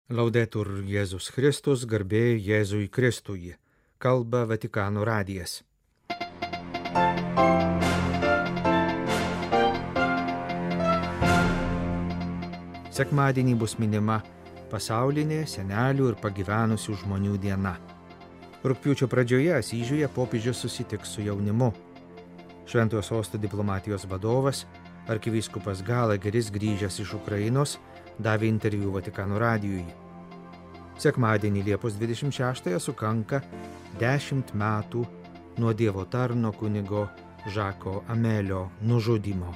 Laudetur Jėzus Kristus, garbė Jėzui Kristui. Kalba Vatikano radijas. Sekmadienį bus minima pasaulinė senelių ir pagyvenusių žmonių diena. Rugpjūčio pradžioje Asyžiuje popiežius susitiks su jaunimu. Šventojo sosto diplomatijos vadovas, arkivyskupas Galageris, grįžęs iš Ukrainos, davė interviu Vatikano radijui. Sekmadienį Liepos 26 sukanka 10 metų nuo Dievo tarno kunigo Žako Amelio nužudymo.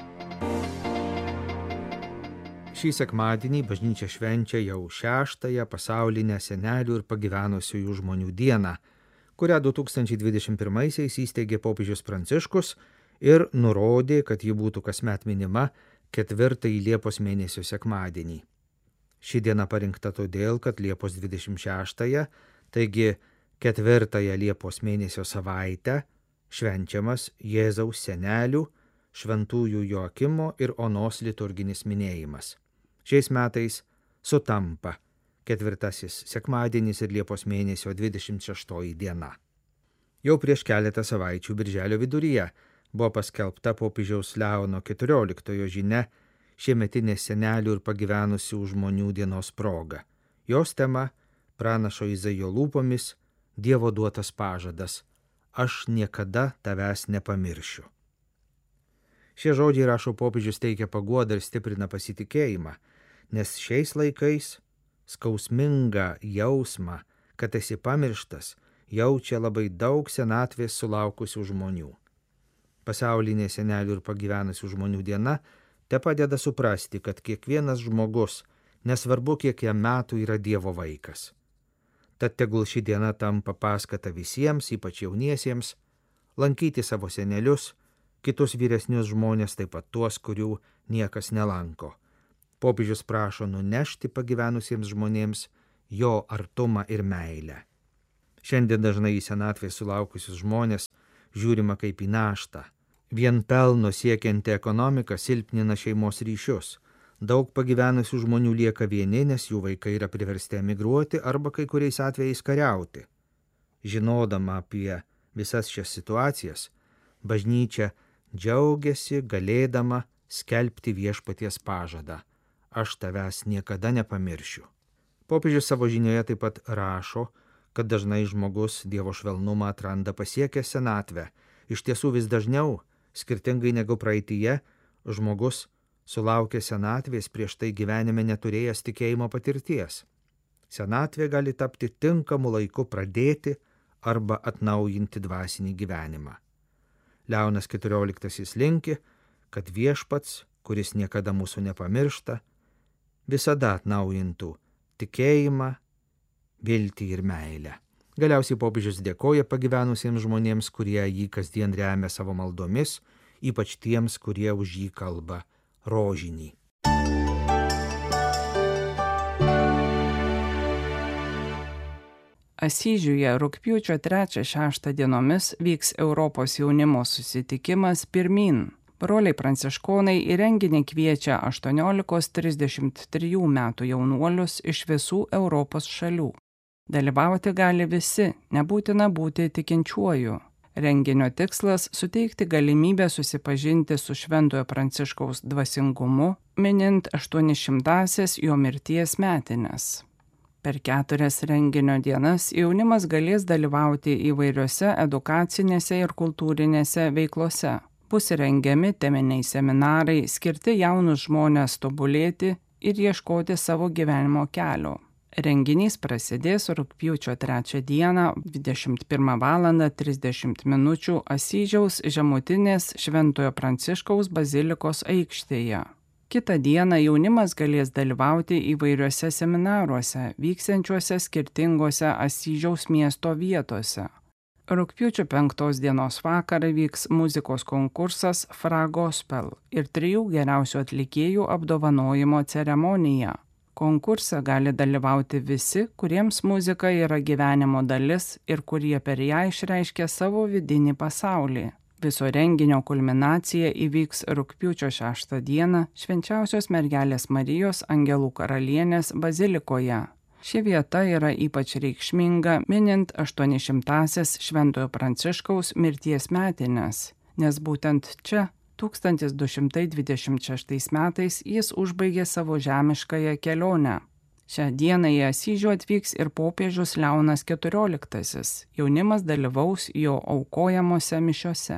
Šį sekmadienį bažnyčia švenčia jau 6-ąją pasaulinę senelių ir pagyvenusiųjų žmonių dieną, kurią 2021-aisiais įsteigė popiežius Pranciškus ir nurodė, kad ji būtų kasmet minima 4-ąjį Liepos mėnesio sekmadienį. Ši diena parinkta todėl, kad Liepos 26-ąją, taigi 4-ąją Liepos mėnesio savaitę, švenčiamas Jėzaus senelių, šventųjų Joakimo ir Onos liturginis minėjimas. Šiais metais sutampa 4-asis sekmadienis ir Liepos mėnesio 26 diena. Jau prieš keletą savaičių birželio viduryje buvo paskelbta popiežiaus Leono XIV žinia šiemetinės senelių ir pagyvenusių žmonių dienos proga. Jos tema – pranašo Izaijo lūpomis Dievo duotas pažadas – aš niekada tavęs nepamiršiu. Šie žodžiai, rašo popiežius, teikia paguodą ir stiprina pasitikėjimą, nes šiais laikais skausmingą jausmą, kad esi pamirštas, jaučia labai daug senatvės sulaukusių žmonių. Pasaulinė senelių ir pagyvenusių žmonių diena te padeda suprasti, kad kiekvienas žmogus, nesvarbu kiek jam metų, yra Dievo vaikas. Tad tegul ši diena tampa paskata visiems, ypač jauniesiems, lankyti savo senelius, kitus vyresnius žmonės, taip pat tuos, kurių niekas nelanko. Popiežius prašo nunešti pagyvenusiems žmonėms jo artumą ir meilę. Šiandien dažnai į senatvę sulaukusius žmonės žiūrima kaip į naštą. Vien pelno siekianti ekonomika silpnina šeimos ryšius. Daug pagyvenusių žmonių lieka vieni, nes jų vaikai yra priversti emigruoti arba kai kuriais atvejais kariauti. Žinodama apie visas šias situacijas, bažnyčia džiaugiasi galėdama skelbti viešpaties pažadą. Aš tavęs niekada nepamiršiu. Popiežius savo žinioje taip pat rašo, kad dažnai žmogus Dievo švelnumą atranda pasiekęs senatvę. Iš tiesų vis dažniau, skirtingai negu praeityje, žmogus sulaukia senatvės prieš tai gyvenime neturėjęs tikėjimo patirties. Senatvė gali tapti tinkamu laiku pradėti arba atnaujinti dvasinį gyvenimą. Leonas XIV linki, kad viešpats, kuris niekada mūsų nepamiršta, visada atnaujintų tikėjimą, viltį ir meilę. Galiausiai popiežius dėkoja pagyvenusiems žmonėms, kurie jį kasdien remia savo maldomis, ypač tiems, kurie už jį kalba rožinį. Asyžiuje rugpjūčio 3-6 dienomis vyks Europos jaunimo susitikimas Pirmyn. Broliai pranciškonai į renginį kviečia 18-33 metų jaunuolius iš visų Europos šalių. Dalyvauti gali visi, nebūtina būti tikinčiuoju. Renginio tikslas – suteikti galimybę susipažinti su Šventojo Pranciškaus dvasingumu, minint 800-asias jo mirties metines. Per 4 renginio dienas jaunimas galės dalyvauti įvairiose edukacinėse ir kultūrinėse veiklose. Bus rengiami teminiai seminarai skirti jaunus žmonės tobulėti ir ieškoti savo gyvenimo kelio. Renginys prasidės rugpjūčio 3 dieną 21:30 min. Asyžiaus žemutinės Šventojo Pranciškaus bazilikos aikštėje. Kitą dieną jaunimas galės dalyvauti įvairiuose seminaruose, vyksiančiuose skirtingose Asyžiaus miesto vietose. Rugpjūčio 5 dienos vakarą vyks muzikos konkursas Fra Gospel ir 3 geriausių atlikėjų apdovanojimo ceremonija. Konkurse gali dalyvauti visi, kuriems muzika yra gyvenimo dalis ir kurie per ją išreiškia savo vidinį pasaulį. Viso renginio kulminacija įvyks rugpjūčio 6 dieną Švenčiausios Mergelės Marijos Angelų karalienės bazilikoje. Ši vieta yra ypač reikšminga minint 800-asias Šventojo Pranciškaus mirties metines, nes būtent čia 1226 metais jis užbaigė savo žemiškąją kelionę. Šią dieną į Asyžių atvyks ir popiežius Leonas XIV. Jaunimas dalyvaus jo aukojamose mišiose.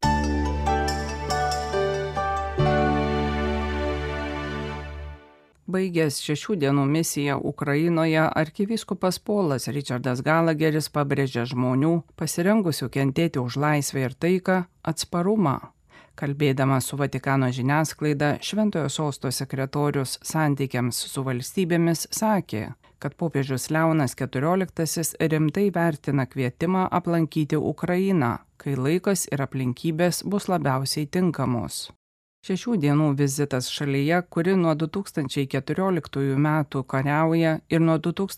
Baigęs 6 dienų misiją Ukrainoje, arkivyskupas Polas Richardas Gallagheris pabrėžė žmonių, pasirengusių kentėti už laisvę ir taiką, atsparumą. Kalbėdamas su Vatikano žiniasklaida, Šventojo Sosto sekretorius santykiams su valstybėmis sakė, kad popiežius Leonas XIV rimtai vertina kvietimą aplankyti Ukrainą, kai laikas ir aplinkybės bus labiausiai tinkamos. 6 dienų vizitas šalyje, kuri nuo 2014 metų kariauja ir nuo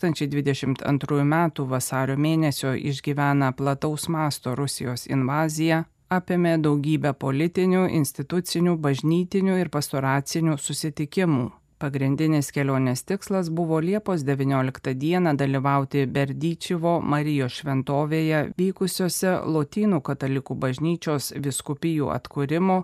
2022 metų vasario mėnesio išgyvena plataus masto Rusijos invaziją, apėmė daugybę politinių, institucinių, bažnytinių ir pastoracinių susitikimų. Pagrindinis kelionės tikslas buvo Liepos 19 dieną dalyvauti Berdyčivo Marijos šventovėje vykusiose Lotynų katalikų bažnyčios vyskupijų atkūrimo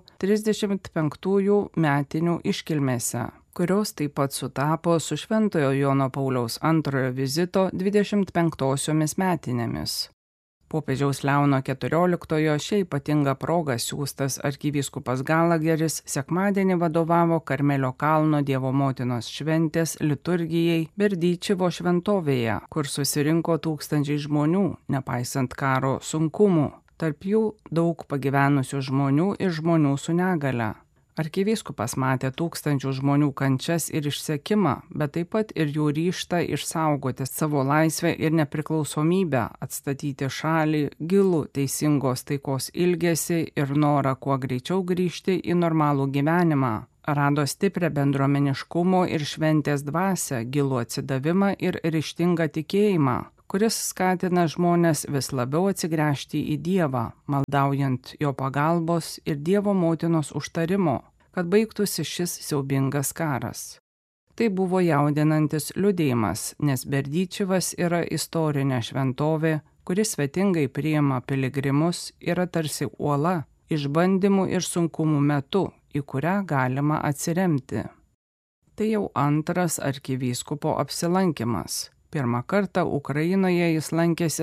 35 metinių iškilmėse, kurios taip pat sutapo su Šventojo Jono Pauliaus II vizito 25-osiomis metinėmis. Popiežiaus Leono XIV šia ypatinga proga siųstas arkivyskupas Gallagheris sekmadienį vadovavo Karmelio kalno Dievo motinos šventės liturgijai Berdyčivo šventovėje, kur susirinko tūkstančiai žmonių, nepaisant karo sunkumų, tarp jų daug pagyvenusių žmonių ir žmonių su negale. Arkivyskupas matė tūkstančių žmonių kančias ir išsekimą, bet taip pat ir jų ryžtą išsaugoti savo laisvę ir nepriklausomybę, atstatyti šalį, gilų teisingos taikos ilgesį ir norą kuo greičiau grįžti į normalų gyvenimą. Rado stiprią bendruomeniškumo ir šventės dvasią, gilų atsidavimą ir ryžtingą tikėjimą, kuris skatina žmones vis labiau atsigręžti į Dievą, maldaujant jo pagalbos ir Dievo motinos užtarimo, kad baigtųsi šis siaubingas karas. Tai buvo jaudinantis liudijimas, nes Berdyčivas yra istorinė šventovė, kuris svetingai priima piligrimus, yra tarsi uola išbandymų ir sunkumų metu, į kurią galima atsiremti. Tai jau antras arkivyskupo apsilankimas. Pirmą kartą Ukrainoje jis lankėsi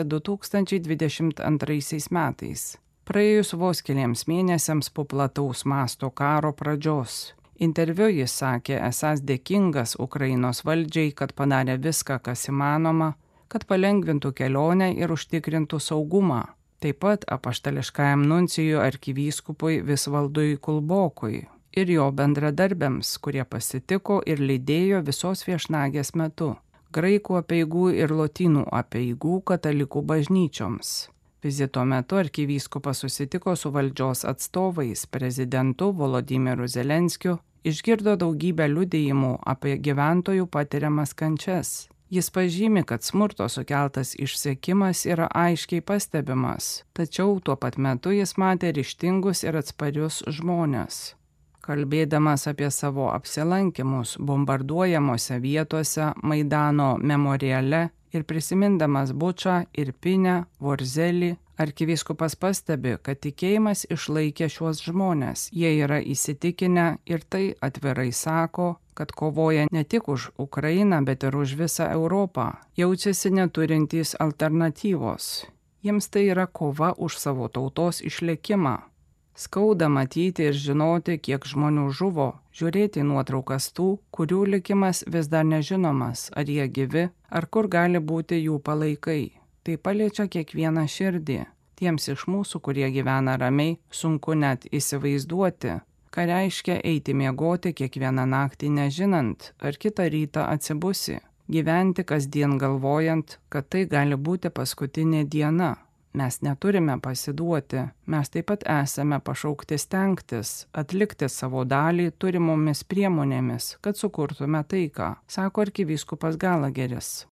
2022 metais, praėjus vos keliems mėnesiams po plataus masto karo pradžios. Interviu jis sakė esąs dėkingas Ukrainos valdžiai, kad padarė viską, kas įmanoma, kad palengvintų kelionę ir užtikrintų saugumą. Taip pat apaštališkajam nuncijui arkivyskupui Visvaldui Kulbokui ir jo bendradarbiams, kurie pasitiko ir lydėjo visos viešnagės metu, graikų apeigų ir lotynų apeigų katalikų bažnyčioms. Vizito metu arkivyskupas susitiko su valdžios atstovais, prezidentu Volodymyru Zelenskiu, išgirdo daugybę liudijimų apie gyventojų patiriamas kančias. Jis pažymi, kad smurto sukeltas išsekimas yra aiškiai pastebimas, tačiau tuo pat metu jis matė ryžtingus ir atsparius žmones. Kalbėdamas apie savo apsilankimus bombarduojamose vietose Maidano memoriale ir prisimindamas Bučą, Irpinę, Vorzelį, arkivyskupas pastebi, kad tikėjimas išlaikė šiuos žmones. Jie yra įsitikinę ir tai atvirai sako, kad kovoja ne tik už Ukrainą, bet ir už visą Europą. Jaučiasi neturintys alternatyvos. Jiems tai yra kova už savo tautos išlikimą. Skauda matyti ir žinoti, kiek žmonių žuvo, žiūrėti nuotraukas tų, kurių likimas vis dar nežinomas, ar jie gyvi, ar kur gali būti jų palaikai. Tai paliečia kiekvieną širdį. Tiems iš mūsų, kurie gyvena ramiai, sunku net įsivaizduoti, ką reiškia eiti miegoti kiekvieną naktį nežinant, ar kitą rytą atsibusi, gyventi kasdien galvojant, kad tai gali būti paskutinė diena. Mes neturime pasiduoti, mes taip pat esame pašaukti stengtis, atlikti savo dalį turimomis priemonėmis, kad sukurtume taiką, sako arkivyskupas Gallagheris.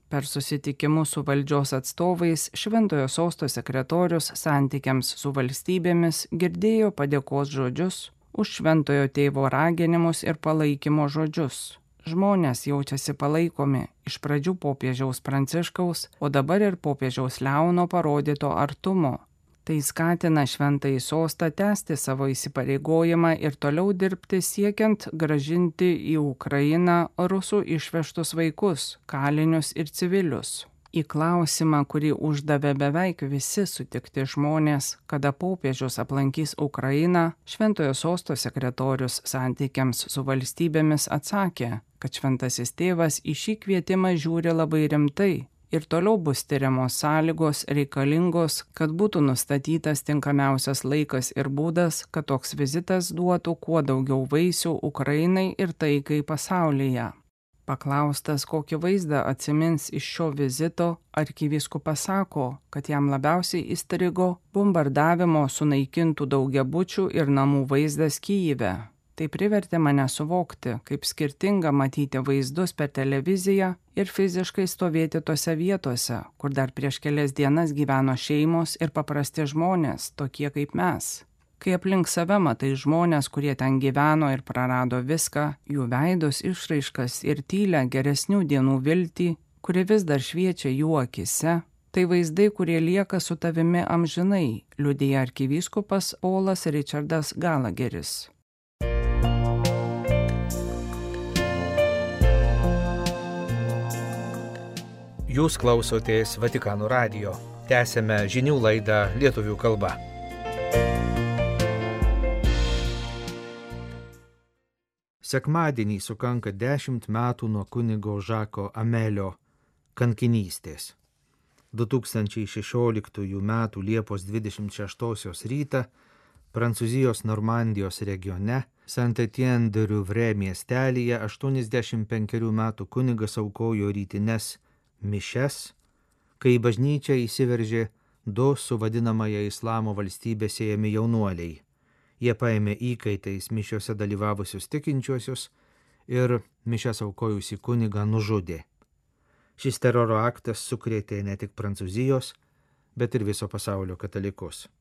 Per susitikimus su valdžios atstovais Šventojo sosto sekretorius santykiams su valstybėmis girdėjo padėkos žodžius už Šventojo tėvo raginimus ir palaikymo žodžius. Žmonės jaučiasi palaikomi iš pradžių popiežiaus Pranciškaus, o dabar ir popiežiaus Leono parodyto artumo. Tai skatina Šventąjį sostą tęsti savo įsipareigojimą ir toliau dirbti siekiant grąžinti į Ukrainą rusų išvežtus vaikus, kalinius ir civilius. Į klausimą, kurį uždavė beveik visi sutikti žmonės, kada popiežius aplankys Ukrainą, Šventojo sosto sekretorius santykiams su valstybėmis atsakė, kad Šventasis tėvas į šį kvietimą žiūri labai rimtai ir toliau bus tiriamos sąlygos reikalingos, kad būtų nustatytas tinkamiausias laikas ir būdas, kad toks vizitas duotų kuo daugiau vaisių Ukrainai ir taikai pasaulyje. Paklaustas, kokį vaizdą atsimins iš šio vizito, arkivyskupas sako, kad jam labiausiai įstrigo bombardavimo sunaikintų daugiabučių ir namų vaizdas Kyjive. Tai privertė mane suvokti, kaip skirtinga matyti vaizdus per televiziją ir fiziškai stovėti tose vietose, kur dar prieš kelias dienas gyveno šeimos ir paprasti žmonės, tokie kaip mes. Kai aplink save matai žmonės, kurie ten gyveno ir prarado viską, jų veidus, išraiškas ir tylę geresnių dienų viltį, kuri vis dar šviečia jų akise, tai vaizdai, kurie lieka su tavimi amžinai, liudija arkivyskupas Paulas Richardas Gallagheris. Jūs klausotės Vatikano radijo. Tęsiame žinių laidą lietuvių kalba. Sekmadienį sukanka 10 metų nuo kunigo Žako Amelio kankinystės. 2016 m. Liepos 26 rytą Prancūzijos Normandijos regione Saint-Étienne-de-Rouvray miestelyje 85 metų kunigas aukojo rytines mišias, kai į bažnyčią įsiveržė 2 su vadinamąja Islamo valstybe siejami jaunuoliai. Jie paėmė įkaitais mišiose dalyvavusius tikinčiuosius ir mišias aukojusį kunigą nužudė. Šis teroro aktas sukrėtė ne tik Prancūzijos, bet ir viso pasaulio katalikus.